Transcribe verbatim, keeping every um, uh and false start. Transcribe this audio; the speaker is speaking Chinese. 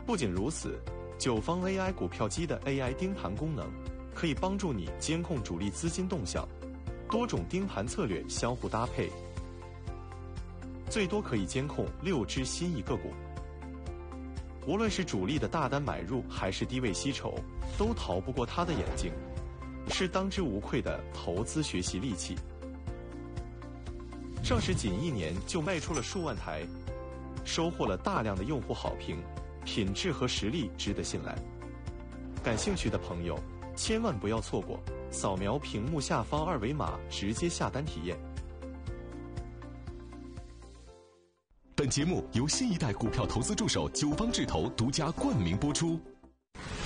不仅如此，九方 A I 股票机的 A I 盯盘功能，可以帮助你监控主力资金动向，多种盯盘策略相互搭配，最多可以监控六只心仪个股。无论是主力的大单买入，还是低位吸筹，都逃不过他的眼睛，是当之无愧的投资学习利器。上市仅一年就卖出了数万台，收获了大量的用户好评，品质和实力值得信赖。感兴趣的朋友千万不要错过，扫描屏幕下方二维码直接下单体验。 本节目由新一代股票投资助手九方智投独家冠名播出。